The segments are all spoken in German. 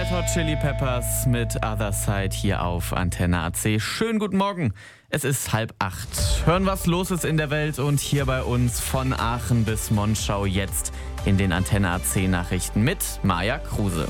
Red Hot Chili Peppers mit Other Side hier auf Antenne AC. Schönen guten Morgen. Es ist 7:30. Hören, was los ist in der Welt und hier bei uns von Aachen bis Monschau jetzt in den Antenne AC Nachrichten mit Maja Kruse.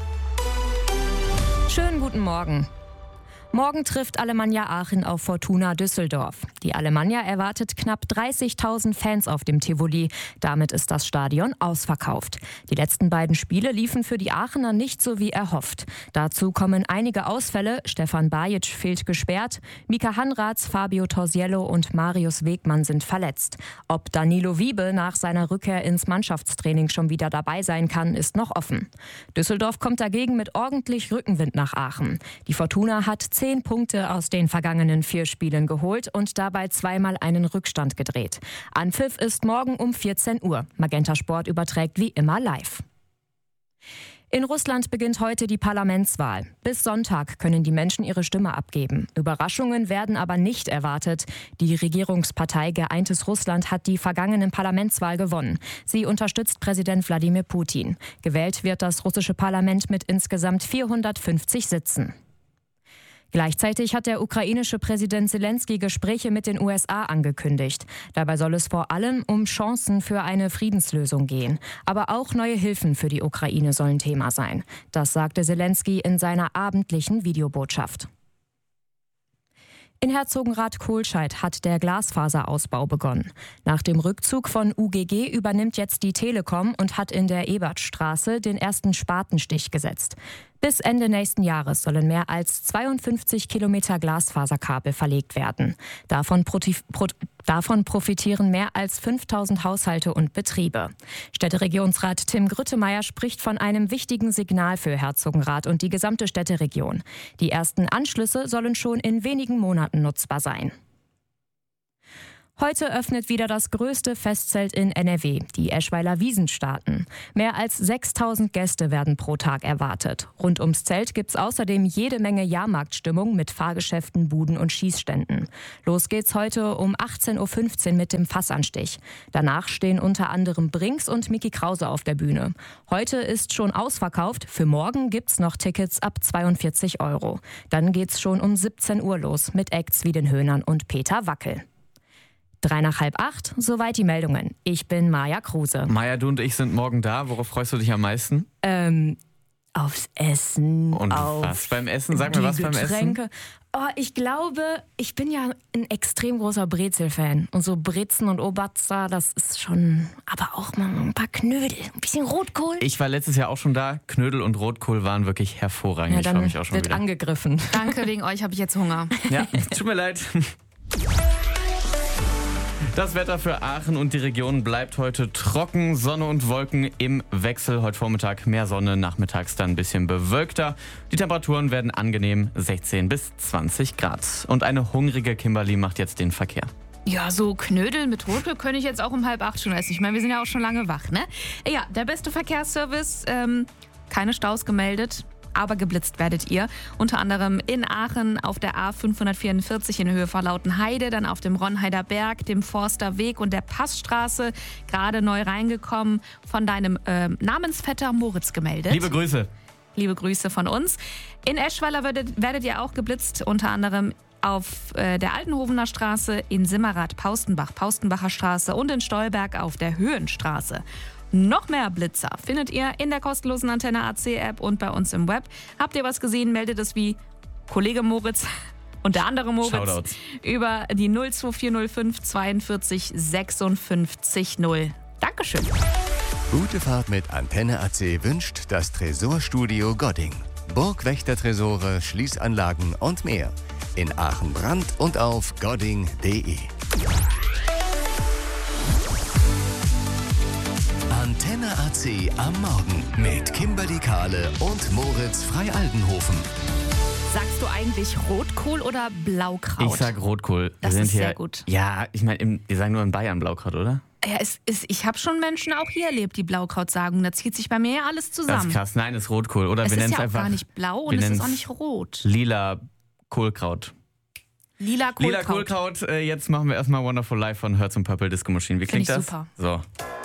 Schönen guten Morgen. Morgen trifft Alemannia Aachen auf Fortuna Düsseldorf. Die Alemannia erwartet knapp 30.000 Fans auf dem Tivoli. Damit ist das Stadion ausverkauft. Die letzten beiden Spiele liefen für die Aachener nicht so wie erhofft. Dazu kommen einige Ausfälle. Stefan Bajic fehlt gesperrt. Mika Hanraths, Fabio Torsiello und Marius Wegmann sind verletzt. Ob Danilo Wiebe nach seiner Rückkehr ins Mannschaftstraining schon wieder dabei sein kann, ist noch offen. Düsseldorf kommt dagegen mit ordentlich Rückenwind nach Aachen. Die Fortuna hat 10 Punkte aus den vergangenen 4 Spielen geholt und dabei zweimal einen Rückstand gedreht. Anpfiff ist morgen um 14 Uhr. Magenta Sport überträgt wie immer live. In Russland beginnt heute die Parlamentswahl. Bis Sonntag können die Menschen ihre Stimme abgeben. Überraschungen werden aber nicht erwartet. Die Regierungspartei Geeintes Russland hat die vergangene Parlamentswahl gewonnen. Sie unterstützt Präsident Wladimir Putin. Gewählt wird das russische Parlament mit insgesamt 450 Sitzen. Gleichzeitig hat der ukrainische Präsident Zelensky Gespräche mit den USA angekündigt. Dabei soll es vor allem um Chancen für eine Friedenslösung gehen. Aber auch neue Hilfen für die Ukraine sollen Thema sein. Das sagte Zelensky in seiner abendlichen Videobotschaft. In Herzogenrath-Kohlscheid hat der Glasfaserausbau begonnen. Nach dem Rückzug von UGG übernimmt jetzt die Telekom und hat in der Ebertstraße den ersten Spatenstich gesetzt. Bis Ende nächsten Jahres sollen mehr als 52 Kilometer Glasfaserkabel verlegt werden. Davon profitieren mehr als 5000 Haushalte und Betriebe. Städteregierungsrat Tim Grüttemeier spricht von einem wichtigen Signal für Herzogenrath und die gesamte Städteregion. Die ersten Anschlüsse sollen schon in wenigen Monaten nutzbar sein. Heute öffnet wieder das größte Festzelt in NRW, die Eschweiler Wiesenstarten. Mehr als 6.000 Gäste werden pro Tag erwartet. Rund ums Zelt gibt's außerdem jede Menge Jahrmarktstimmung mit Fahrgeschäften, Buden und Schießständen. Los geht's heute um 18.15 Uhr mit dem Fassanstich. Danach stehen unter anderem Brinks und Micky Krause auf der Bühne. Heute ist schon ausverkauft, für morgen gibt's noch Tickets ab 42 €. Dann geht's schon um 17 Uhr los mit Acts wie den Höhnern und Peter Wackel. 7:55, soweit die Meldungen. Ich bin Maja Kruse. Maja, du und ich sind morgen da. Worauf freust du dich am meisten? Aufs Essen. Und was beim Essen? Sag mir was beim Essen. Oh, ich glaube, ich bin ja ein extrem großer Brezel-Fan. Und so Brezen und Obatza, das ist schon... Aber auch mal ein paar Knödel, ein bisschen Rotkohl. Ich war letztes Jahr auch schon da. Knödel und Rotkohl waren wirklich hervorragend. Ja, ich freue mich auch schon wird wieder. Angegriffen. Danke, wegen euch habe ich jetzt Hunger. Ja, tut mir leid. Das Wetter für Aachen und die Region bleibt heute trocken, Sonne und Wolken im Wechsel. Heute Vormittag mehr Sonne, nachmittags dann ein bisschen bewölkter. Die Temperaturen werden angenehm 16 bis 20 Grad. Und eine hungrige Kimberly macht jetzt den Verkehr. Ja, so Knödel mit Rotkohl könnte ich jetzt auch um 7:30 schon essen. Ich meine, wir sind ja auch schon lange wach, ne? Ja, der beste Verkehrsservice, keine Staus gemeldet. Aber geblitzt werdet ihr. Unter anderem in Aachen auf der A544 in Höhe von Lautenheide, dann auf dem Ronheider Berg, dem Forsterweg und der Passstraße. Gerade neu reingekommen, von deinem Namensvetter Moritz gemeldet. Liebe Grüße. Liebe Grüße von uns. In Eschweiler werdet ihr auch geblitzt, unter anderem auf der Altenhovener Straße, in Simmerath, Paustenbacher Straße und in Stolberg auf der Höhenstraße. Noch mehr Blitzer findet ihr in der kostenlosen Antenne AC-App und bei uns im Web. Habt ihr was gesehen, meldet es wie Kollege Moritz und der andere Moritz Shoutouts über die 02405 42 56 0. Dankeschön. Gute Fahrt mit Antenne AC wünscht das Tresorstudio Godding. Burgwächtertresore, Schließanlagen und mehr. In Aachen Brand und auf godding.de. Antenne AC am Morgen mit Kimberly Kahle und Moritz Frei-Aldenhofen. Sagst du eigentlich Rotkohl oder Blaukraut? Ich sag Rotkohl. Das Wir ist sind sehr hier, gut. Ja, ich meine, wir sagen nur in Bayern Blaukraut, oder? Ja, ich habe schon Menschen auch hier erlebt, die Blaukraut sagen. Da zieht sich bei mir ja alles Das zusammen. ist krass. Nein, ist Rotkohl. Oder Es wir ist nennen es ja auch einfach gar nicht blau und wir es ist nennen's auch nicht rot. lila Kohlkraut. Lila Kohlkraut. Lila Kohlkraut. Jetzt machen wir erstmal Wonderful Life von Herz und Purple Disco Machine. Wie klingt Find das? ich super. So.